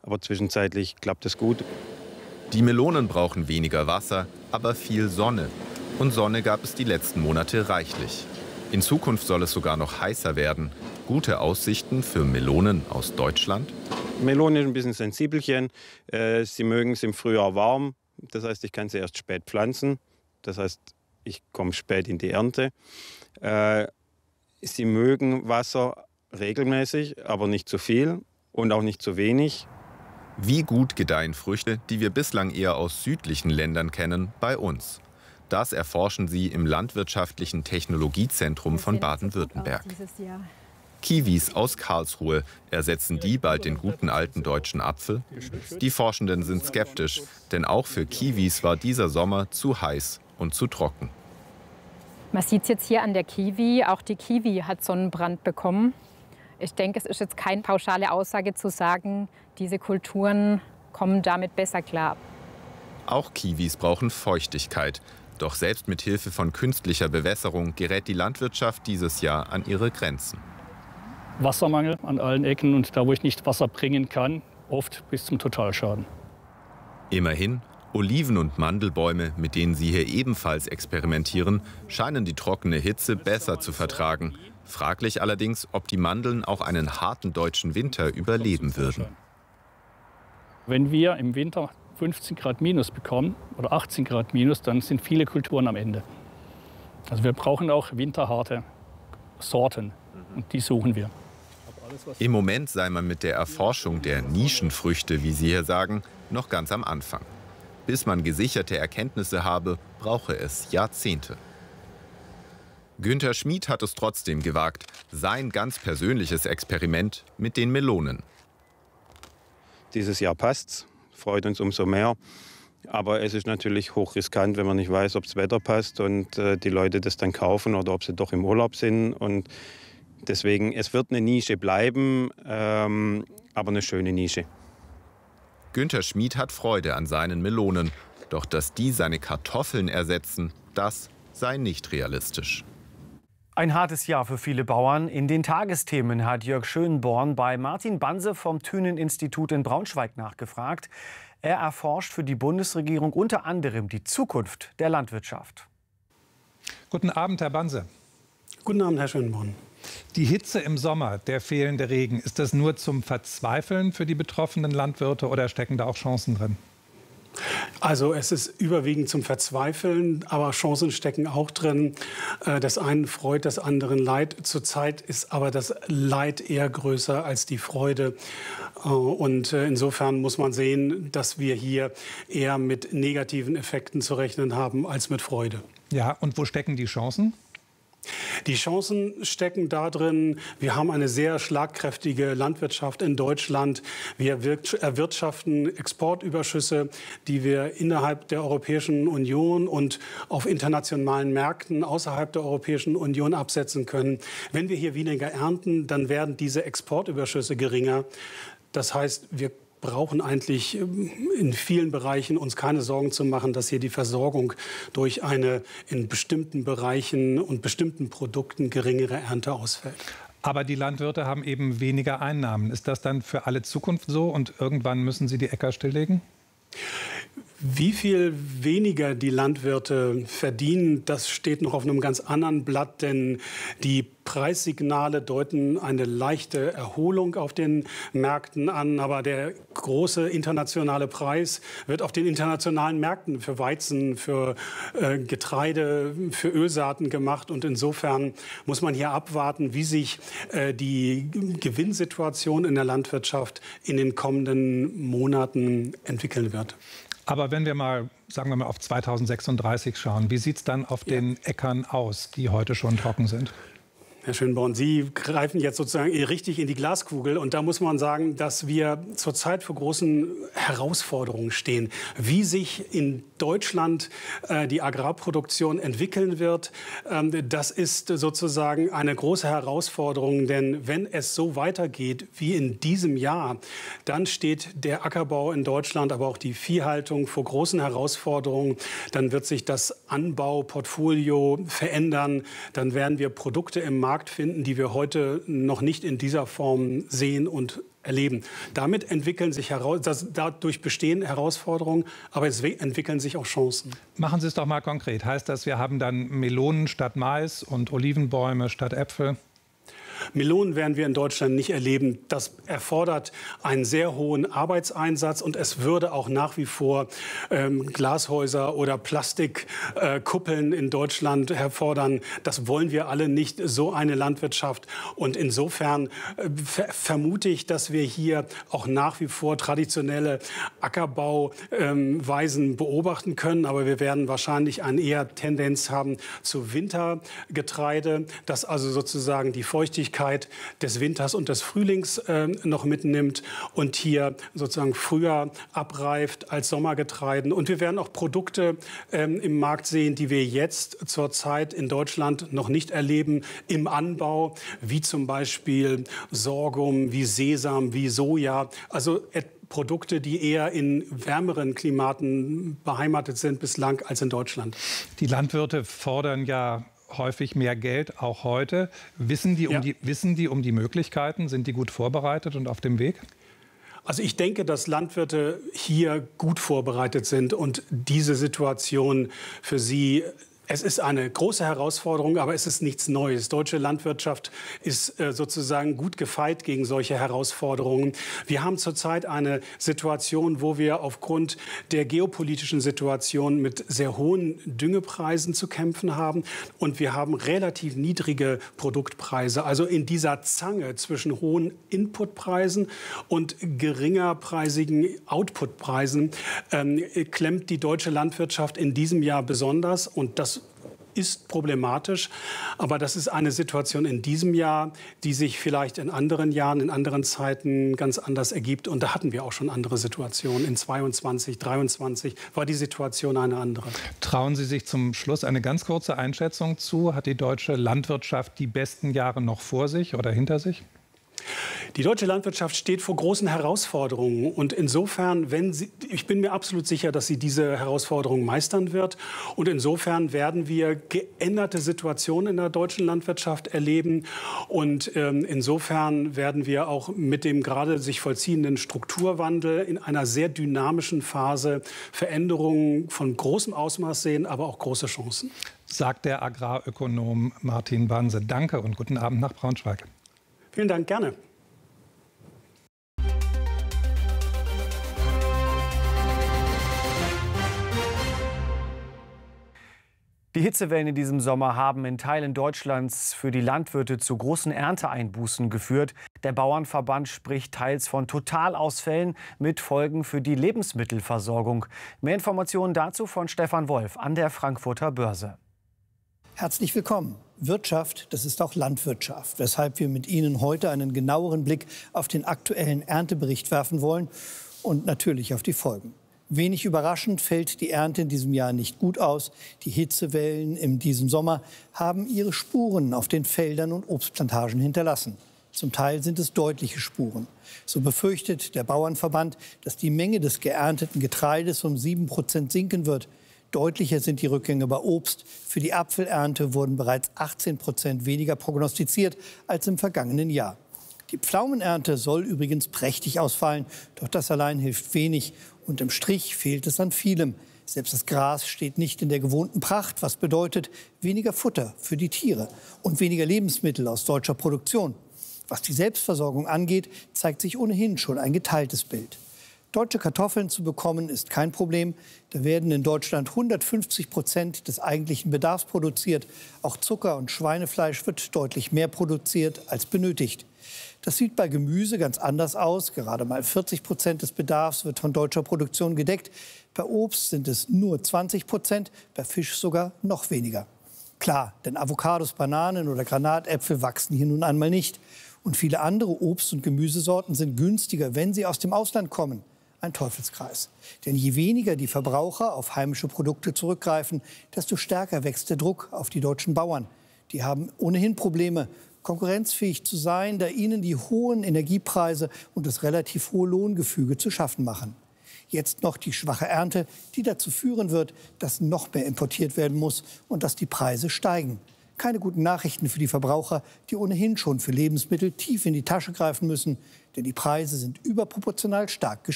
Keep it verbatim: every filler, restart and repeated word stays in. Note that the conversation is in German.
aber zwischenzeitlich klappt es gut. Die Melonen brauchen weniger Wasser, aber viel Sonne. Und Sonne gab es die letzten Monate reichlich. In Zukunft soll es sogar noch heißer werden. Gute Aussichten für Melonen aus Deutschland? Melonen ist ein bisschen sensibelchen. Sie mögen es im Frühjahr warm. Das heißt, ich kann sie erst spät pflanzen. Das heißt, ich komme spät in die Ernte. Sie mögen Wasser regelmäßig, aber nicht zu viel und auch nicht zu wenig. Wie gut gedeihen Früchte, die wir bislang eher aus südlichen Ländern kennen, bei uns? Das erforschen sie im Landwirtschaftlichen Technologiezentrum von Baden-Württemberg. Kiwis aus Karlsruhe, ersetzen die bald den guten alten deutschen Apfel? Die Forschenden sind skeptisch, denn auch für Kiwis war dieser Sommer zu heiß und zu trocken. Man sieht es jetzt hier an der Kiwi, auch die Kiwi hat Sonnenbrand bekommen. Ich denke, es ist jetzt keine pauschale Aussage zu sagen, diese Kulturen kommen damit besser klar. Auch Kiwis brauchen Feuchtigkeit. Doch selbst mit Hilfe von künstlicher Bewässerung gerät die Landwirtschaft dieses Jahr an ihre Grenzen. Wassermangel an allen Ecken und da, wo ich nicht Wasser bringen kann, oft bis zum Totalschaden. Immerhin, Oliven- und Mandelbäume, mit denen sie hier ebenfalls experimentieren, scheinen die trockene Hitze besser zu vertragen. Fraglich allerdings, ob die Mandeln auch einen harten deutschen Winter überleben würden. Wenn wir im Winter fünfzehn Grad minus bekommen oder achtzehn Grad minus, dann sind viele Kulturen am Ende. Also wir brauchen auch winterharte Sorten und die suchen wir. Im Moment sei man mit der Erforschung der Nischenfrüchte, wie Sie hier sagen, noch ganz am Anfang. Bis man gesicherte Erkenntnisse habe, brauche es Jahrzehnte. Günther Schmid hat es trotzdem gewagt, sein ganz persönliches Experiment mit den Melonen. Dieses Jahr passt's, freut uns umso mehr. Aber es ist natürlich hochriskant, wenn man nicht weiß, ob das Wetter passt und äh, die Leute das dann kaufen oder ob sie doch im Urlaub sind. Und deswegen, es wird eine Nische bleiben, ähm, aber eine schöne Nische. Günther Schmid hat Freude an seinen Melonen. Doch dass die seine Kartoffeln ersetzen, das sei nicht realistisch. Ein hartes Jahr für viele Bauern. In den Tagesthemen hat Jörg Schönborn bei Martin Banse vom Thünen-Institut in Braunschweig nachgefragt. Er erforscht für die Bundesregierung unter anderem die Zukunft der Landwirtschaft. Guten Abend, Herr Banse. Guten Abend, Herr Schönborn. Die Hitze im Sommer, der fehlende Regen, ist das nur zum Verzweifeln für die betroffenen Landwirte oder stecken da auch Chancen drin? Also es ist überwiegend zum Verzweifeln, aber Chancen stecken auch drin. Das einen freut, das anderen leid. Zurzeit ist aber das Leid eher größer als die Freude. Und insofern muss man sehen, dass wir hier eher mit negativen Effekten zu rechnen haben als mit Freude. Ja, und wo stecken die Chancen? Die Chancen stecken darin, wir haben eine sehr schlagkräftige Landwirtschaft in Deutschland. Wir erwirtschaften Exportüberschüsse, die wir innerhalb der Europäischen Union und auf internationalen Märkten außerhalb der Europäischen Union absetzen können. Wenn wir hier weniger ernten, dann werden diese Exportüberschüsse geringer. Das heißt, wir brauchen eigentlich in vielen Bereichen uns keine Sorgen zu machen, dass hier die Versorgung durch eine in bestimmten Bereichen und bestimmten Produkten geringere Ernte ausfällt. Aber die Landwirte haben eben weniger Einnahmen. Ist das dann für alle Zukunft so und irgendwann müssen sie die Äcker stilllegen? Wie viel weniger die Landwirte verdienen, das steht noch auf einem ganz anderen Blatt, denn die Preissignale deuten eine leichte Erholung auf den Märkten an. Aber der große internationale Preis wird auf den internationalen Märkten für Weizen, für äh, Getreide, für Ölsaaten gemacht. Und insofern muss man hier abwarten, wie sich äh, die Gewinnsituation in der Landwirtschaft in den kommenden Monaten entwickeln wird. Aber wenn wir mal, sagen wir mal, auf zweitausendsechsunddreißig schauen, wie sieht es dann auf den ja. Äckern aus, die heute schon trocken sind? Herr Schönborn, Sie greifen jetzt sozusagen richtig in die Glaskugel. Und da muss man sagen, dass wir zurzeit vor großen Herausforderungen stehen. Wie sich in Deutschland äh, die Agrarproduktion entwickeln wird, ähm, das ist sozusagen eine große Herausforderung. Denn wenn es so weitergeht wie in diesem Jahr, dann steht der Ackerbau in Deutschland, aber auch die Viehhaltung vor großen Herausforderungen. Dann wird sich das Anbauportfolio verändern. Dann werden wir Produkte im Markt finden, die wir heute noch nicht in dieser Form sehen und erleben. Damit entwickeln sich heraus, das, dadurch bestehen Herausforderungen, aber es entwickeln sich auch Chancen. Machen Sie es doch mal konkret. Heißt das, wir haben dann Melonen statt Mais und Olivenbäume statt Äpfel? Melonen werden wir in Deutschland nicht erleben. Das erfordert einen sehr hohen Arbeitseinsatz und es würde auch nach wie vor ähm, Glashäuser oder Plastikkuppeln äh, in Deutschland herfordern. Das wollen wir alle nicht, so eine Landwirtschaft. Und insofern äh, ver vermute ich, dass wir hier auch nach wie vor traditionelle Ackerbauweisen ähm, beobachten können. Aber wir werden wahrscheinlich eine eher Tendenz haben zu Wintergetreide, das also sozusagen die Feuchtigkeit des Winters und des Frühlings äh, noch mitnimmt und hier sozusagen früher abreift als Sommergetreiden. Und wir werden auch Produkte ähm, im Markt sehen, die wir jetzt zurzeit in Deutschland noch nicht erleben im Anbau, wie zum Beispiel Sorghum, wie Sesam, wie Soja. Also Produkte, die eher in wärmeren Klimaten beheimatet sind bislang als in Deutschland. Die Landwirte fordern ja häufig mehr Geld, auch heute. Wissen die, um Ja. die, wissen die um die Möglichkeiten? Sind die gut vorbereitet und auf dem Weg? Also ich denke, dass Landwirte hier gut vorbereitet sind und diese Situation für sie. Es ist eine große Herausforderung, aber es ist nichts Neues. Deutsche Landwirtschaft ist äh, sozusagen gut gefeit gegen solche Herausforderungen. Wir haben zurzeit eine Situation, wo wir aufgrund der geopolitischen Situation mit sehr hohen Düngepreisen zu kämpfen haben. Und wir haben relativ niedrige Produktpreise. Also in dieser Zange zwischen hohen Inputpreisen und geringerpreisigen Outputpreisen ähm, klemmt die deutsche Landwirtschaft in diesem Jahr besonders. Und das ist problematisch, aber das ist eine Situation in diesem Jahr, die sich vielleicht in anderen Jahren, in anderen Zeiten ganz anders ergibt. Und da hatten wir auch schon andere Situationen. In zweiundzwanzig, dreiundzwanzig war die Situation eine andere. Trauen Sie sich zum Schluss eine ganz kurze Einschätzung zu? Hat die deutsche Landwirtschaft die besten Jahre noch vor sich oder hinter sich? Die deutsche Landwirtschaft steht vor großen Herausforderungen. Und insofern, wenn sie, ich bin mir absolut sicher, dass sie diese Herausforderungen meistern wird. Und insofern werden wir geänderte Situationen in der deutschen Landwirtschaft erleben. Und ähm, insofern werden wir auch mit dem gerade sich vollziehenden Strukturwandel in einer sehr dynamischen Phase Veränderungen von großem Ausmaß sehen, aber auch große Chancen. Sagt der Agrarökonom Martin Banse. Danke und guten Abend nach Braunschweig. Vielen Dank, gerne. Die Hitzewellen in diesem Sommer haben in Teilen Deutschlands für die Landwirte zu großen Ernteeinbußen geführt. Der Bauernverband spricht teils von Totalausfällen mit Folgen für die Lebensmittelversorgung. Mehr Informationen dazu von Stefan Wolf an der Frankfurter Börse. Herzlich willkommen. Wirtschaft, das ist auch Landwirtschaft, weshalb wir mit Ihnen heute einen genaueren Blick auf den aktuellen Erntebericht werfen wollen und natürlich auf die Folgen. Wenig überraschend fällt die Ernte in diesem Jahr nicht gut aus. Die Hitzewellen in diesem Sommer haben ihre Spuren auf den Feldern und Obstplantagen hinterlassen. Zum Teil sind es deutliche Spuren. So befürchtet der Bauernverband, dass die Menge des geernteten Getreides um sieben Prozent sinken wird. Deutlicher sind die Rückgänge bei Obst. Für die Apfelernte wurden bereits achtzehn Prozent weniger prognostiziert als im vergangenen Jahr. Die Pflaumenernte soll übrigens prächtig ausfallen, doch das allein hilft wenig. Und im Strich fehlt es an vielem. Selbst das Gras steht nicht in der gewohnten Pracht, was bedeutet weniger Futter für die Tiere und weniger Lebensmittel aus deutscher Produktion. Was die Selbstversorgung angeht, zeigt sich ohnehin schon ein geteiltes Bild. Deutsche Kartoffeln zu bekommen, ist kein Problem. Da werden in Deutschland hundertfünfzig Prozent des eigentlichen Bedarfs produziert. Auch Zucker und Schweinefleisch wird deutlich mehr produziert als benötigt. Das sieht bei Gemüse ganz anders aus. Gerade mal vierzig Prozent des Bedarfs wird von deutscher Produktion gedeckt. Bei Obst sind es nur zwanzig Prozent, bei Fisch sogar noch weniger. Klar, denn Avocados, Bananen oder Granatäpfel wachsen hier nun einmal nicht. Und viele andere Obst- und Gemüsesorten sind günstiger, wenn sie aus dem Ausland kommen. Ein Teufelskreis. Denn je weniger die Verbraucher auf heimische Produkte zurückgreifen, desto stärker wächst der Druck auf die deutschen Bauern. Die haben ohnehin Probleme, konkurrenzfähig zu sein, da ihnen die hohen Energiepreise und das relativ hohe Lohngefüge zu schaffen machen. Jetzt noch die schwache Ernte, die dazu führen wird, dass noch mehr importiert werden muss und dass die Preise steigen. Keine guten Nachrichten für die Verbraucher, die ohnehin schon für Lebensmittel tief in die Tasche greifen müssen. Denn die Preise sind überproportional stark gestiegen.